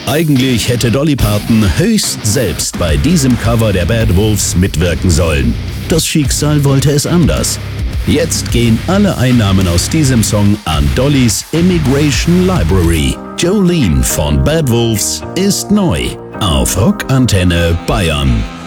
Eigentlich hätte Dolly Parton höchst selbst bei diesem Cover der Bad Wolves mitwirken sollen. Das Schicksal wollte es anders. Jetzt gehen alle Einnahmen aus diesem Song an Dollys Immigration Library. Jolene von Bad Wolves ist neu auf Rock Antenne Bayern.